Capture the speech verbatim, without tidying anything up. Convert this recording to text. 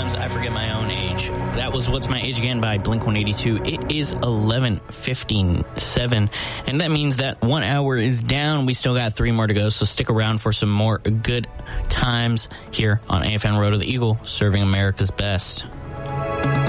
Sometimes I forget my own age. That was What's My Age Again by Blink one eighty-two. It is eleven fifty-seven, and that means that one hour is down. We still got three more to go, so stick around for some more good times here on A F N Road of the Eagle, serving America's best.